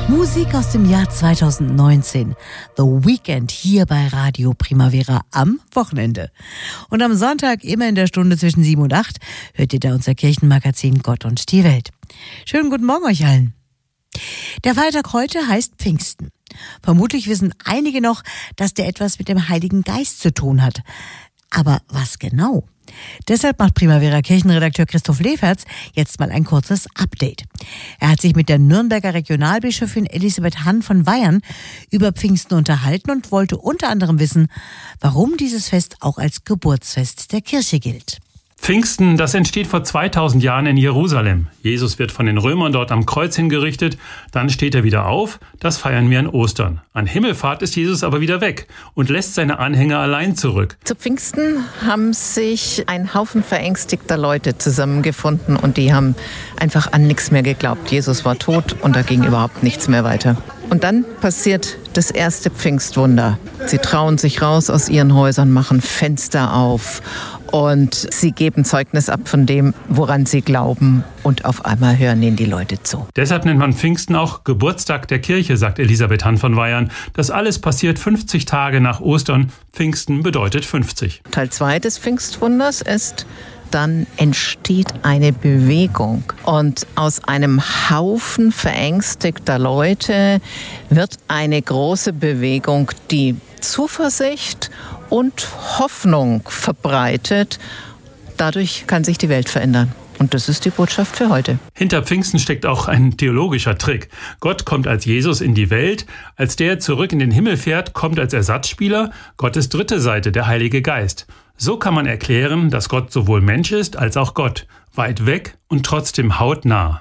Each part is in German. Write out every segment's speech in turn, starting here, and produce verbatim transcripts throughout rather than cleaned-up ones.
Musik aus dem Jahr zweitausendneunzehn. The Weekend hier bei Radio Primavera am Wochenende. Und am Sonntag, immer in der Stunde zwischen sieben und acht, hört ihr da unser Kirchenmagazin Gott und die Welt. Schönen guten Morgen euch allen. Der Feiertag heute heißt Pfingsten. Vermutlich wissen einige noch, dass der etwas mit dem Heiligen Geist zu tun hat. Aber was genau? Deshalb macht Primavera Kirchenredakteur Christoph Leferz jetzt mal ein kurzes Update. Er hat sich mit der Nürnberger Regionalbischöfin Elisabeth Hann von Weyern über Pfingsten unterhalten und wollte unter anderem wissen, warum dieses Fest auch als Geburtsfest der Kirche gilt. Pfingsten, das entsteht vor zweitausend Jahren in Jerusalem. Jesus wird von den Römern dort am Kreuz hingerichtet, dann steht er wieder auf, das feiern wir an Ostern. An Himmelfahrt ist Jesus aber wieder weg und lässt seine Anhänger allein zurück. Zu Pfingsten haben sich ein Haufen verängstigter Leute zusammengefunden und die haben einfach an nichts mehr geglaubt. Jesus war tot und da ging überhaupt nichts mehr weiter. Und dann passiert das erste Pfingstwunder. Sie trauen sich raus aus ihren Häusern, machen Fenster auf und sie geben Zeugnis ab von dem, woran sie glauben. Und auf einmal hören ihnen die Leute zu. Deshalb nennt man Pfingsten auch Geburtstag der Kirche, sagt Elisabeth Hann von Weyern. Das alles passiert fünfzig Tage nach Ostern. Pfingsten bedeutet fünfzig. Teil zwei des Pfingstwunders ist: Dann entsteht eine Bewegung. Und aus einem Haufen verängstigter Leute wird eine große Bewegung, die Zuversicht und Hoffnung verbreitet. Dadurch kann sich die Welt verändern. Und das ist die Botschaft für heute. Hinter Pfingsten steckt auch ein theologischer Trick. Gott kommt als Jesus in die Welt. Als der zurück in den Himmel fährt, kommt als Ersatzspieler Gottes dritte Seite, der Heilige Geist. So kann man erklären, dass Gott sowohl Mensch ist als auch Gott. Weit weg und trotzdem hautnah.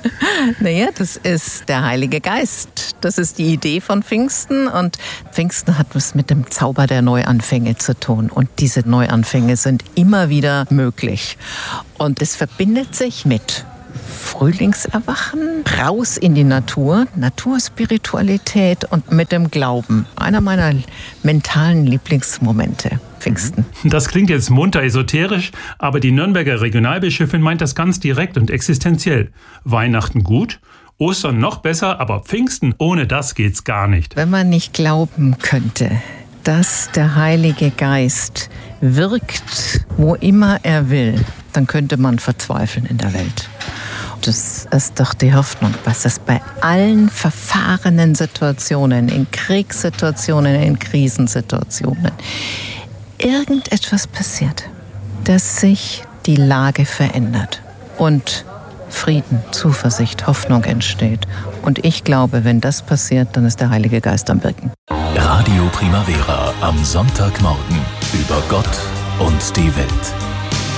Naja, das ist der Heilige Geist. Das ist die Idee von Pfingsten. Und Pfingsten hat was mit dem Zauber der Neuanfänge zu tun. Und diese Neuanfänge sind immer wieder möglich. Und es verbindet sich mit Frühlingserwachen, raus in die Natur, Naturspiritualität und mit dem Glauben. Einer meiner mentalen Lieblingsmomente. Pfingsten. Das klingt jetzt munter esoterisch, aber die Nürnberger Regionalbischöfin meint das ganz direkt und existenziell. Weihnachten gut, Ostern noch besser, aber Pfingsten, ohne das geht's gar nicht. Wenn man nicht glauben könnte, dass der Heilige Geist wirkt, wo immer er will, dann könnte man verzweifeln in der Welt. Das ist doch die Hoffnung, was es bei allen verfahrenen Situationen, in Kriegssituationen, in Krisensituationen, irgendetwas passiert, dass sich die Lage verändert und Frieden, Zuversicht, Hoffnung entsteht. Und ich glaube, wenn das passiert, dann ist der Heilige Geist am Wirken. Radio Primavera am Sonntagmorgen über Gott und die Welt.